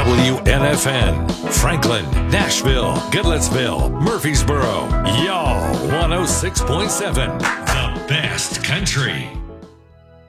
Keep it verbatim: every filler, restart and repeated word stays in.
W N F N, Franklin, Nashville, Goodlettsville, Murfreesboro, y'all one oh six point seven, the best country.